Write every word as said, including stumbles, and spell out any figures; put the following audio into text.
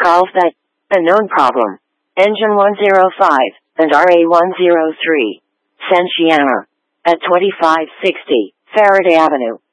Golf that. Unknown problem. Engine one oh five and R A one oh three. Sensiana. At twenty-five sixty Faraday Avenue.